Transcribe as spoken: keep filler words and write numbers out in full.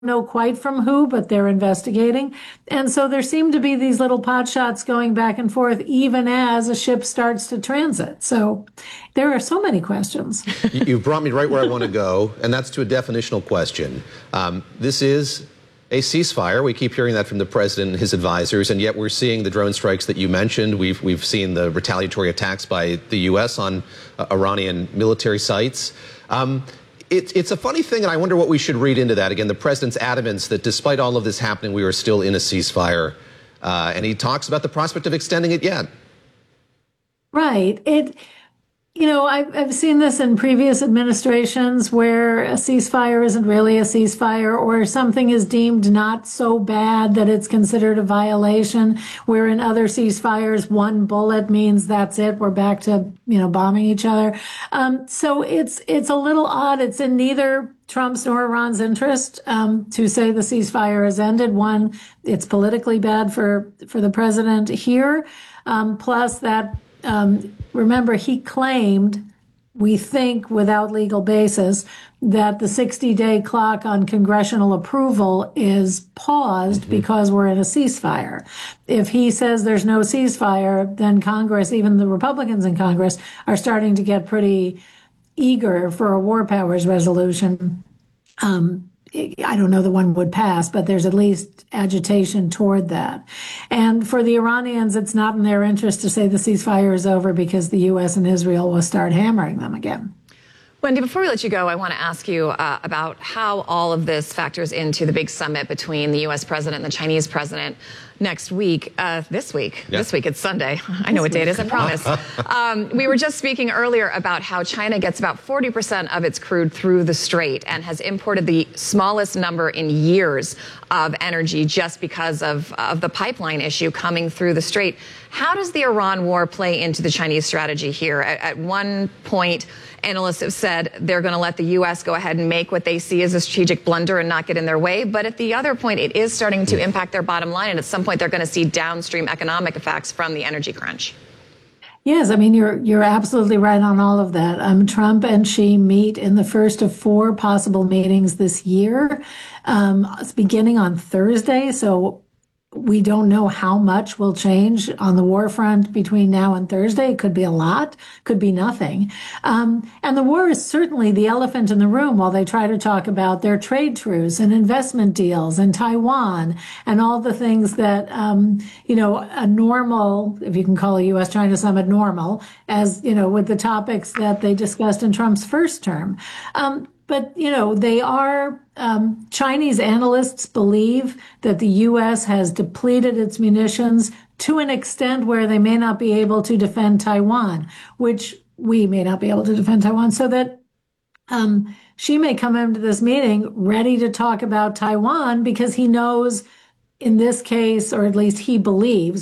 know quite from who, but they're investigating. And so there seem to be these little pot shots going back and forth, even as a ship starts to transit. So there are so many questions. You've brought me right where I want to go, and that's to a definitional question. Um, this is a ceasefire. We keep hearing that from the president and his advisors, and yet we're seeing the drone strikes that you mentioned. We've, we've seen the retaliatory attacks by the U S on uh, Iranian military sites. Um, It's, it's a funny thing, and I wonder what we should read into that. Again, the president's adamance that despite all of this happening, we are still in a ceasefire. Uh, and he talks about the prospect of extending it yet. Right. It, you know, I've, I've seen this in previous administrations where a ceasefire isn't really a ceasefire, or something is deemed not so bad that it's considered a violation, where in other ceasefires, one bullet means that's it. We're back to, you know, bombing each other. Um, so it's, it's a little odd. It's in neither Trump's nor Iran's interest um, to say the ceasefire has ended. One, it's politically bad for, for the president here. Um, plus that, um, remember, he claimed, we think without legal basis, that the sixty-day clock on congressional approval is paused mm-hmm. because we're in a ceasefire. If he says there's no ceasefire, then Congress, even the Republicans in Congress, are starting to get pretty eager for a war powers resolution. Um, I don't know that one would pass, but there's at least agitation toward that. And for the Iranians, it's not in their interest to say the ceasefire is over, because the U S and Israel will start hammering them again. Wendy, before we let you go, I want to ask you uh, about how all of this factors into the big summit between the U S president and the Chinese president next week, uh, this week, yeah. this week, it's Sunday. I know what day it is, I promise. um, we were just speaking earlier about how China gets about forty percent of its crude through the Strait and has imported the smallest number in years of energy just because of, of the pipeline issue coming through the Strait. How does the Iran war play into the Chinese strategy here? At, at one point, analysts have said they're going to let the U S go ahead and make what they see as a strategic blunder and not get in their way. But at the other point, it is starting to impact their bottom line. And at some point, they're going to see downstream economic effects from the energy crunch. Yes, I mean, you're you're absolutely right on all of that. Um, Trump and Xi meet in the first of four possible meetings this year. Um, it's beginning on Thursday, so we don't know how much will change on the war front between now and Thursday. It could be a lot, could be nothing. Um, and the war is certainly the elephant in the room while they try to talk about their trade truce and investment deals and Taiwan and all the things that, um, you know, a normal, if you can call a U S China summit normal, as, you know, with the topics that they discussed in Trump's first term. Um, But, you know, they are, um, Chinese analysts believe that the U S has depleted its munitions to an extent where they may not be able to defend Taiwan, which we may not be able to defend Taiwan, so that um, Xi may come into this meeting ready to talk about Taiwan because he knows in this case, or at least he believes,